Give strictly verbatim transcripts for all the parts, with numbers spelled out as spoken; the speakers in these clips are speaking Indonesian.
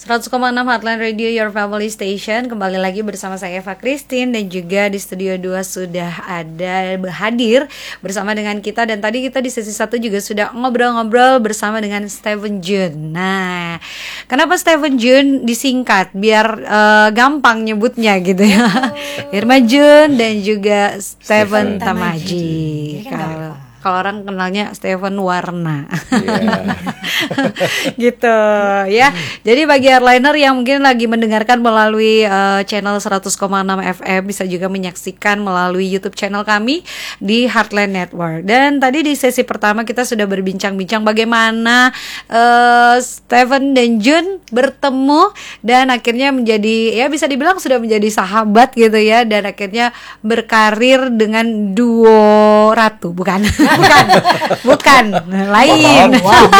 seratus koma enam Heartline Radio, Your Family Station. Kembali lagi bersama saya Eva Christine. Dan juga di Studio dua sudah ada hadir bersama dengan kita. Dan tadi kita di sesi satu juga sudah ngobrol-ngobrol bersama dengan Stephen Jun. Nah, kenapa Stephen Jun disingkat? Biar uh, gampang nyebutnya gitu ya. oh. Irma Jun dan juga Stephen Tamaji. Kalau Kalau orang kenalnya Stephen Warna, yeah. gitu ya. Jadi bagi airliner yang mungkin lagi mendengarkan melalui uh, channel seratus koma enam F M, bisa juga menyaksikan melalui YouTube channel kami di Heartline Network. Dan tadi di sesi pertama kita sudah berbincang-bincang bagaimana uh, Stephen dan Jun bertemu dan akhirnya menjadi, ya bisa dibilang sudah menjadi sahabat gitu ya. Dan akhirnya berkarir dengan duo Ratu, bukan? Bukan, bukan, lain. Wow.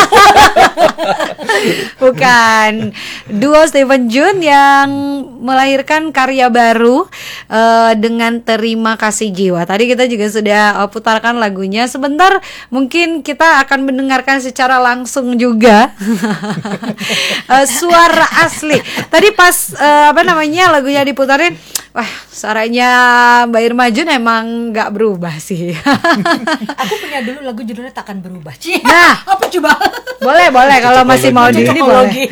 Bukan. Duo Stephen Jun yang melahirkan karya baru uh, dengan Terima Kasih Jiwa. Tadi kita juga sudah uh, putarkan lagunya. Sebentar mungkin kita akan mendengarkan secara langsung juga uh, suara asli. Tadi pas uh, apa namanya lagunya diputarin, wah suaranya Mbak Irma Jun emang nggak berubah sih. Aku punya dulu lagu judulnya Takkan Berubah. Cia, nah, apa coba? Boleh, boleh kalau masih mau di ini boleh.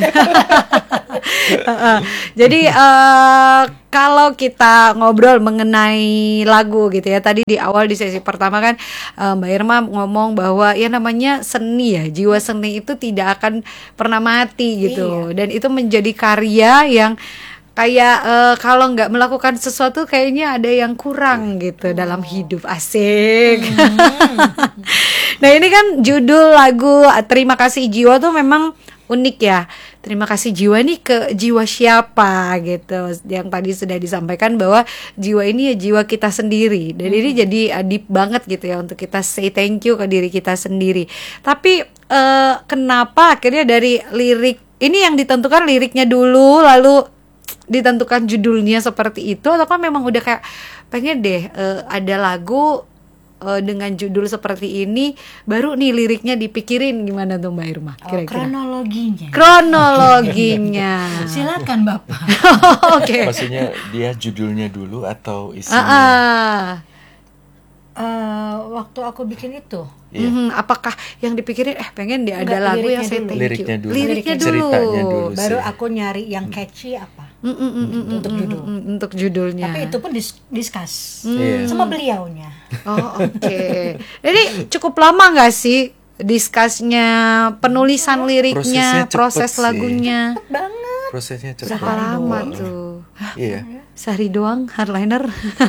uh, jadi uh, kalau kita ngobrol mengenai lagu gitu ya, tadi di awal di sesi pertama kan uh, Mbak Irma ngomong bahwa ya namanya seni ya, jiwa seni itu tidak akan pernah mati gitu. Iya. Dan itu menjadi karya yang kayak uh, kalau nggak melakukan sesuatu kayaknya ada yang kurang gitu oh. dalam hidup. Asik. Hmm. Nah ini kan judul lagu Terima Kasih Jiwa tuh memang unik ya. Terima kasih jiwa nih ke jiwa siapa gitu. Yang tadi sudah disampaikan bahwa jiwa ini ya jiwa kita sendiri. Dan hmm. ini jadi deep banget gitu ya untuk kita say thank you ke diri kita sendiri. Tapi uh, kenapa akhirnya dari lirik ini yang ditentukan liriknya dulu lalu ditentukan judulnya seperti itu, atau kan memang udah kayak pengen deh uh, ada lagu uh, dengan judul seperti ini baru nih liriknya dipikirin gimana tuh Mbak Irma kira-kira? Oh, kronologinya. Kronologinya. Silakan Bapak. Oke. Okay. Maksudnya dia judulnya dulu atau isinya? Uh-uh. Uh, waktu aku bikin itu, yeah. mm-hmm. apakah yang dipikirin eh pengen dia ada lagu yang saya thank you. Liriknya dulu. Liriknya dulu. Ceritanya dulu. Baru aku nyari yang catchy apa? Mm-mm, untuk judul. Untuk judulnya. Tapi itu pun dis- discuss mm. yeah. sama beliaunya. Oh oke. Okay. Jadi cukup lama nggak sih discussnya, penulisan liriknya, proses lagunya? Cepet banget. Prosesnya cepat. Berapa lama tuh? Iya. Sehari doang hardliner.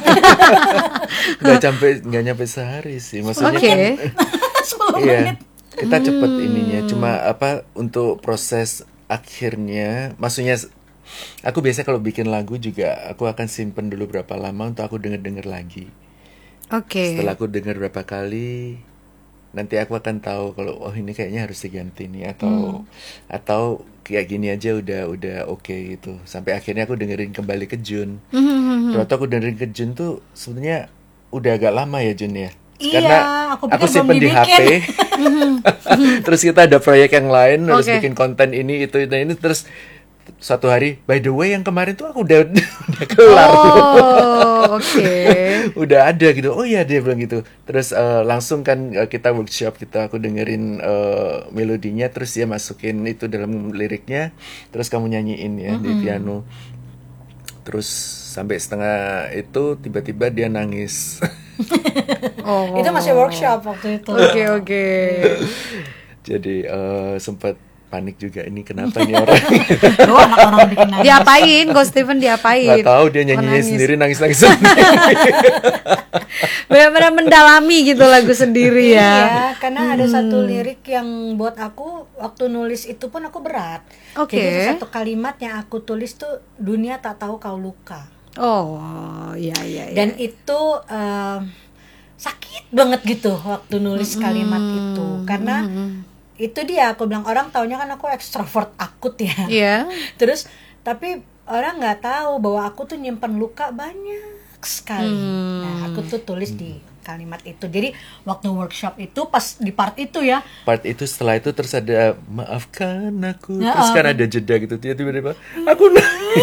Nggak sampai, nggak nyampe sehari sih. Maksudnya okay. kan, iya, kita cepet hmm. ininya. Cuma apa untuk proses akhirnya, maksudnya aku biasa kalau bikin lagu juga aku akan simpen dulu berapa lama untuk aku denger-denger lagi. Oke. Okay. Setelah aku denger berapa kali, nanti aku akan tahu kalau oh ini kayaknya harus diganti nih atau hmm. atau kayak gini aja udah udah oke okay gitu. Sampai akhirnya aku dengerin kembali ke Jun. Mm-hmm. Waktu aku dengerin ke Jun tuh sebenarnya udah agak lama ya Jun ya. Iya, karena aku, aku simpen di H P. Terus kita ada proyek yang lain, harus okay. bikin konten ini itu dan ini terus suatu hari, by the way yang kemarin tuh aku udah udah kelar. Oh, oke. Okay. Udah ada gitu. Oh iya dia bilang gitu. Terus uh, langsung kan uh, kita workshop, kita aku dengerin uh, melodinya, terus dia masukin itu dalam liriknya, terus kamu nyanyiin ya mm-hmm. di piano. Terus sampai setengah itu tiba-tiba dia nangis. Oh. Itu masih workshop waktu itu. Oke okay, oke. Okay. Jadi uh, sempat panik juga ini kenapa nih orang. Oh, orang bikin nangis. Diapain? Kok Stephen diapain? Gak tahu dia nyanyi sendiri nangis-nangis sendiri. Benar-benar mendalami gitu lagu sendiri ya. Iya, karena hmm. ada satu lirik yang buat aku waktu nulis itu pun aku berat. Oke. Okay. Jadi satu kalimat yang aku tulis tuh dunia tak tahu kau luka. Oh, iya iya. Dan itu uh, sakit banget gitu waktu nulis mm-hmm. kalimat itu karena mm-hmm. itu dia aku bilang orang taunya kan aku ekstrovert akut ya. Iya. Yeah. Terus tapi orang nggak tahu bahwa aku tuh nyimpen luka banyak sekali. Hmm. Nah, aku tuh tulis di kalimat itu. Jadi waktu workshop itu pas di part itu ya, Part itu setelah itu terus ada maafkan aku, Ya, terus oh. kan ada jeda gitu, dia tiba-tiba aku nangis.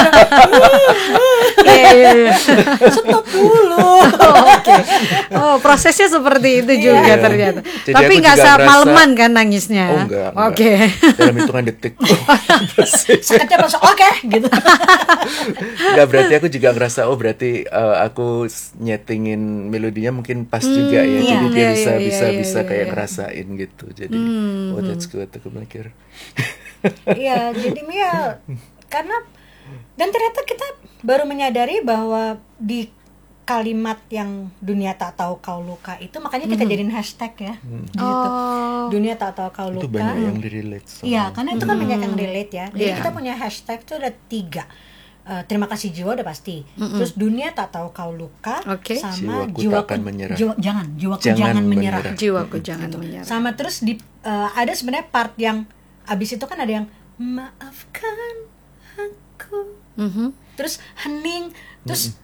Iya, iya, iya. stop dulu. Oh, oke. Oh, prosesnya seperti itu juga Iya. ternyata. Jadi Tapi aku nggak juga semalaman ngerasa- kan nangisnya? Oh enggak, enggak. Oke. Dalam hitungan detik. Sekejap langsung oke gitu. Enggak, berarti aku juga ngerasa oh berarti uh, aku s- nyetingin melodinya mungkin pas juga ya. iya. Jadi dia Iya, bisa iya, bisa iya, bisa iya, kayak iya. ngerasain gitu. Jadi oh that's good, aku mikir. Iya, jadi Mia karena dan ternyata kita baru menyadari bahwa di kalimat yang dunia tak tahu kau luka itu makanya kita jadiin hashtag ya. Gitu. Oh. Dunia tak tahu kau Itu luka. banyak yang di-relate sama. Iya, karena itu kan banyak yang relate ya. Jadi Iya. kita punya hashtag tuh ada tiga. Eh, terima kasih jiwa udah pasti. Terus dunia tak tahu kau luka, Oke. sama Jiwaku jiwaku tak akan menyerah. jiwa- jangan, jiwaku Jangan jangan, menyerah. menyerah. Jiwaku jangan menyerah. Sama terus di eh, ada sebenarnya part yang abis itu kan ada yang maafkan aku. Mhm. Terus hening, terus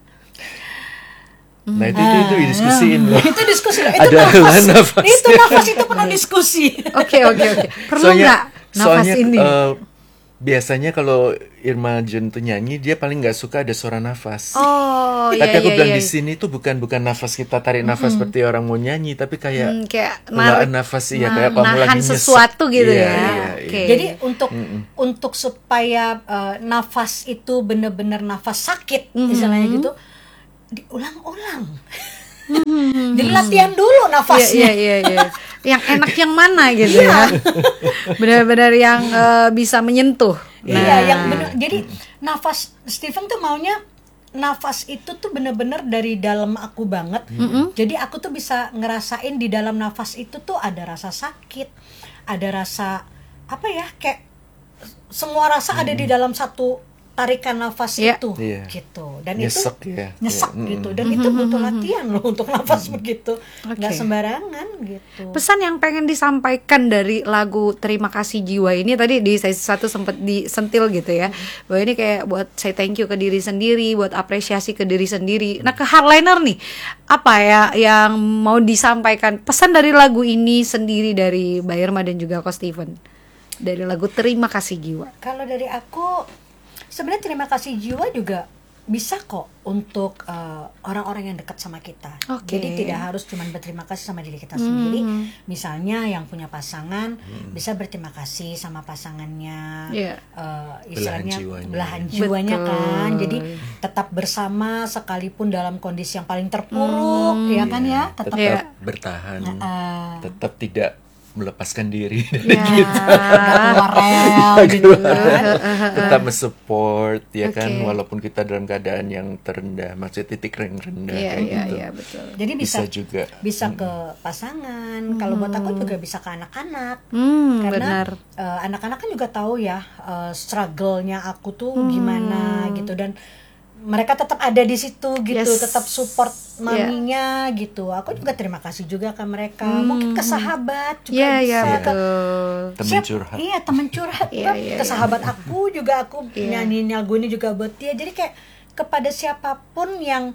Nah itu itu, itu diskusiin loh. itu diskusi loh. Itu Ada nafas. nafasnya. Itu nafas itu penuh diskusi. Oke, oke, oke. Perlu Soalnya- nggak nafas soalnya, ini? eh, biasanya kalau Irma Jun tuh nyanyi dia paling nggak suka ada suara nafas. Oh, Tapi iya, aku iya, bilang iya. di sini tuh bukan bukan nafas kita tarik nafas seperti orang mau nyanyi, tapi kayak Hmm, kayak helaan narik- nafas iya nah, kayak kamu nahan lagi nyesek. sesuatu gitu Iya, ya. iya, Oke. iya. Jadi untuk untuk supaya eh, nafas itu benar-benar nafas sakit istilahnya gitu diulang-ulang. Jadi latihan dulu Iya, nafasnya. iya, iya, iya. Yang enak yang mana gitu ya. Benar-benar yang eh, bisa menyentuh. Iya, Nah. yang benar. Jadi nafas Steven tuh maunya nafas itu tuh bener-bener dari dalam aku banget. Jadi aku tuh bisa ngerasain di dalam nafas itu tuh ada rasa sakit, ada rasa apa ya, kayak semua rasa ada di dalam satu tarikan nafas Iya. itu, Iya. gitu. Dan Nyesek itu ya. nyesek Iya. gitu. Dan itu butuh latihan loh untuk nafas begitu, nggak Oke. sembarangan gitu. Pesan yang pengen disampaikan dari lagu Terima Kasih Jiwa ini tadi di sesi satu sempat disentil gitu ya, bahwa ini kayak buat say thank you ke diri sendiri, buat apresiasi ke diri sendiri. Nah, ke hardliner nih, apa ya yang mau disampaikan pesan dari lagu ini sendiri dari Mbak Irma dan juga Ko Steven dari lagu Terima Kasih Jiwa? Kalau dari aku sebenarnya terima kasih jiwa juga bisa kok untuk uh, orang-orang yang dekat sama kita. Oke. Jadi tidak harus cuma berterima kasih sama diri kita sendiri. Misalnya yang punya pasangan bisa berterima kasih sama pasangannya. Iya. Uh, istilahnya jiwanya. belahan jiwanya Betul. kan. Jadi tetap bersama sekalipun dalam kondisi yang paling terpuruk, ya kan ya. Tetap tetap Iya. bertahan, uh, tetap tidak melepaskan diri Ya. keluar rel gitu kan. tetap mensupport ya kan Oke. walaupun kita dalam keadaan yang terendah, maksudnya titik yang rendah Iya, kayak iya, gitu. iya, betul. Jadi bisa Bisa juga. bisa ke pasangan. Kalau buat aku juga bisa ke anak-anak. Hmm, Karena benar. eh, anak-anak kan juga tahu ya eh, struggle-nya aku tuh gimana gitu, dan mereka tetap ada di situ gitu, Yes. tetap support maminya gitu. Aku juga terima kasih juga ke mereka. Mungkin ke sahabat juga Iya, iya, bisa. Ke- betul. Temen Siap- curhat. Iya, temen curhat. Iya, Kan iya, ke iya. sahabat aku juga aku Iya. nyanyiin lagu ini juga buat dia. Jadi kayak kepada siapapun yang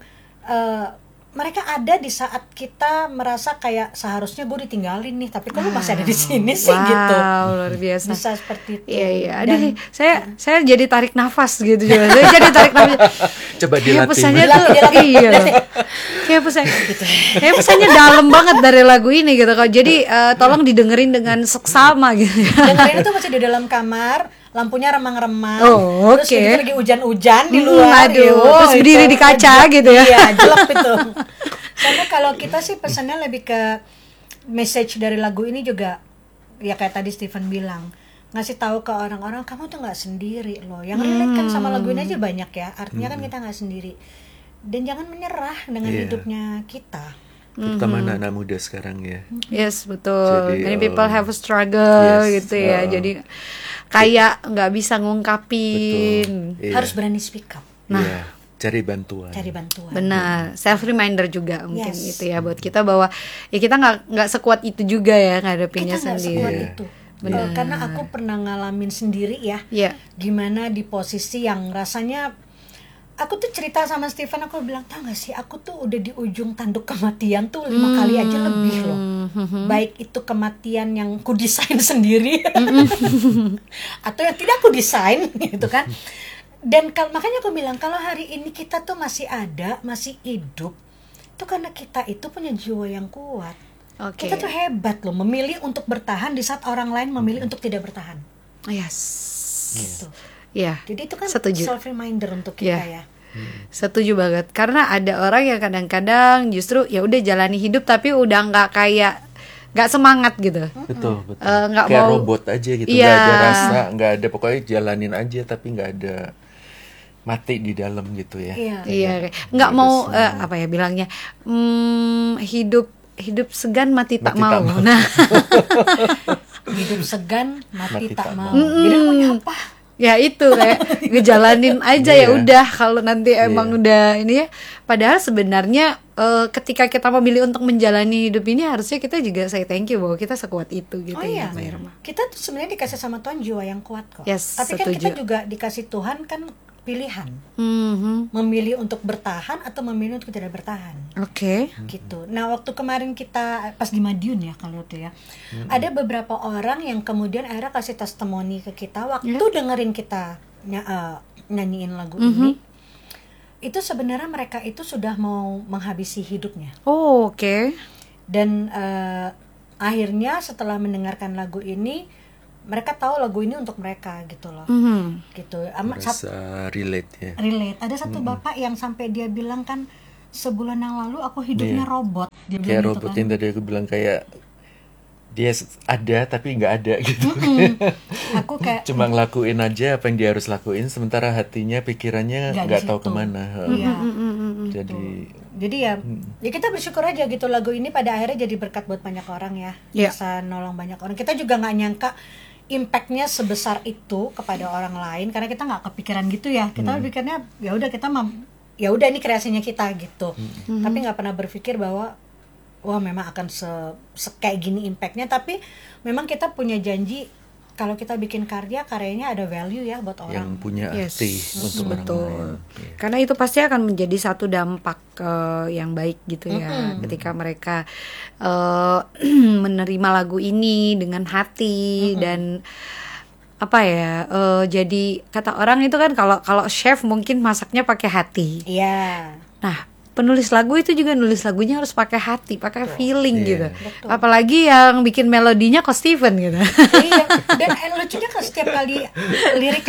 eh, mereka ada di saat kita merasa kayak seharusnya gue ditinggalin nih, tapi kok lu masih ada di sini sih Wow, gitu. luar biasa. Bisa seperti itu. Iya, iya. Dan- Aduh, saya saya jadi tarik nafas gitu juga. Saya jadi tarik nafas. Coba Kayak dilatih. pesannya Dilatih, tuh dilatih. iya. loh. Kayak pesan kayak pesannya dalam banget dari lagu ini gitu kok. Jadi eh, tolong didengerin dengan seksama gitu ya. dengerin itu masih di dalam kamar, lampunya remang-remang, Oh, terus oke. gitu lagi hujan-hujan di Hmm, luar, aduh, yo, terus berdiri di kaca gitu ya. Iya, jelek itu. Karena kalau kita sih pesannya lebih ke message dari lagu ini juga, ya kayak tadi Steven bilang, ngasih tahu ke orang-orang kamu tuh nggak sendiri loh. Yang relate kan sama lagu ini aja banyak ya. Artinya kan kita nggak sendiri. Dan jangan menyerah dengan Iya. hidupnya kita. Terutama anak-anak muda sekarang ya. Yes, betul. Jadi, Many um, people have a struggle yes, gitu ya. uh, Jadi kayak nggak bisa ngungkapin. Iya. Harus berani speak up, Iya. Cari bantuan. cari bantuan. Benar, self reminder juga mungkin Yes. itu ya buat kita bahwa ya kita nggak nggak sekuat itu juga ya ngadepinnya Kita nggak sendiri. sekuat Iya. itu. Eh, karena aku pernah ngalamin sendiri ya, Iya. gimana di posisi yang rasanya aku tuh cerita sama Stephen, aku bilang, tau gak sih, aku tuh udah di ujung tanduk kematian tuh lima hmm. kali aja lebih loh. Hmm. Baik itu kematian yang ku desain sendiri atau yang tidak aku desain gitu kan. Dan kal- makanya aku bilang, kalau hari ini kita tuh masih ada, masih hidup, itu karena kita itu punya jiwa yang kuat. Okay. Kita tuh hebat loh, memilih untuk bertahan di saat orang lain memilih untuk tidak bertahan. Yes. Gitu. Ya. Jadi itu kan setuju. self reminder untuk kita yeah. ya. Hmm. Setuju banget. Karena ada orang yang kadang-kadang justru ya udah jalani hidup tapi udah nggak kayak nggak semangat gitu. Betul, betul. Uh, nggak kayak mau, robot aja gitu, iya. nggak ada rasa, nggak ada, pokoknya jalanin aja tapi nggak ada mati di dalam gitu ya. Iya. Iya. Nggak mau uh, apa ya bilangnya, hmm, hidup hidup segan mati, mati tak mau. Tak nah. Hidup segan mati, mati tak, tak mau. mau. Jadi maunya apa? Ya itu kayak ngejalanin aja ya udah, kalau nanti emang yeah. udah ini ya. Padahal sebenarnya uh, ketika kita memilih untuk menjalani hidup ini harusnya kita juga say thank you bahwa kita sekuat itu gitu. Oh, ya iya. Mbak Irma. Kita tuh sebenarnya dikasih sama Tuhan jiwa yang kuat kok. Yes, tapi setuju. Kan kita juga dikasih Tuhan kan pilihan. Mm-hmm. Memilih untuk bertahan atau memilih untuk tidak bertahan. Oke. Okay. Gitu. Nah, waktu kemarin kita pas di Madiun ya kalau itu ya. Mm-hmm. Ada beberapa orang yang kemudian akhirnya kasih testimoni ke kita waktu yeah. dengerin kita ny- uh, nyanyiin lagu mm-hmm. ini. Itu sebenarnya mereka itu sudah mau menghabisi hidupnya. Oh, oke. Okay. Dan uh, akhirnya setelah mendengarkan lagu ini, mereka tahu lagu ini untuk mereka gitu loh. Mm-hmm. Gitu. Amat merasa relate ya. Relate. Ada satu mm-hmm. bapak yang sampai dia bilang kan, sebulan yang lalu aku hidupnya yeah. robot. Dia kayak bilang robot gitu yang kan. tadi aku bilang, kayak dia ada tapi nggak ada gitu. Mm-hmm. Aku kayak cuma ngelakuin aja apa yang dia harus lakuin, sementara hatinya, pikirannya nggak tahu kemana. Iya. Mm-hmm. Jadi jadi ya, mm. ya kita bersyukur aja gitu, lagu ini pada akhirnya jadi berkat buat banyak orang ya. Yeah. Bisa nolong banyak orang. Kita juga nggak nyangka impactnya sebesar itu kepada orang lain, karena kita nggak kepikiran gitu ya. Kita hmm. pikirnya ya udah kita mam, ya udah ini kreasinya kita gitu. Hmm. Tapi nggak pernah berpikir bahwa wah memang akan se, se kayak gini impactnya. Tapi memang kita punya janji kalau kita bikin karya, karyanya ada value ya buat orang. Yang punya arti yes. untuk hmm, orang betul. lain. Yeah. Karena itu pasti akan menjadi satu dampak uh, yang baik gitu ya, mm-hmm. ketika mereka uh, menerima lagu ini dengan hati mm-hmm. dan apa ya, uh, jadi kata orang itu kan kalau kalau chef mungkin masaknya pakai hati. Iya. Yeah. Nah, penulis lagu itu juga nulis lagunya harus pakai hati, pakai feeling yeah. gitu. Betul. Apalagi yang bikin melodinya kok Stephen gitu. Iya. Dan lucunya kan setiap kali lirik